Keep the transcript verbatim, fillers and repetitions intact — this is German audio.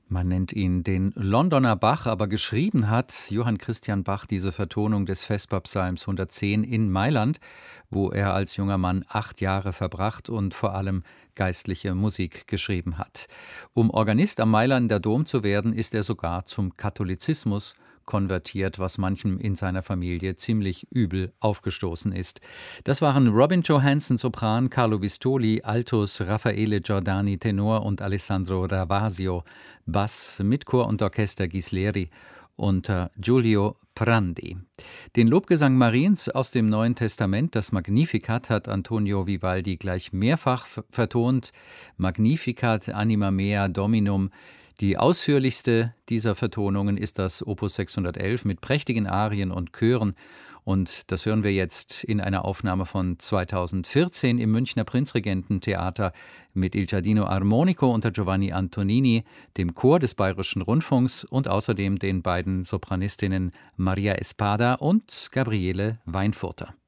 Man nennt ihn den Londoner Bach, aber geschrieben hat Johann Christian Bach diese Vertonung des Vesperpsalms hundertzehn in Mailand, wo er als junger Mann acht Jahre verbracht und vor allem geistliche Musik geschrieben hat. Um Organist am Mailander Dom zu werden, ist er sogar zum Katholizismus konvertiert, was manchem in seiner Familie ziemlich übel aufgestoßen ist. Das waren Robin Johansen Sopran, Carlo Vistoli Altus, Raffaele Giordani Tenor und Alessandro Ravasio Bass mit Chor und Orchester Ghisleri unter Giulio Prandi. Den Lobgesang Mariens aus dem Neuen Testament, das Magnificat, hat Antonio Vivaldi gleich mehrfach vertont. Magnificat anima mea Dominum. Die ausführlichste dieser Vertonungen ist das Opus sechshundertelf mit prächtigen Arien und Chören. Und das hören wir jetzt in einer Aufnahme von zweitausendvierzehn im Münchner Prinzregententheater mit Il Giardino Armonico unter Giovanni Antonini, dem Chor des Bayerischen Rundfunks und außerdem den beiden Sopranistinnen Maria Espada und Gabriele Weinfurter.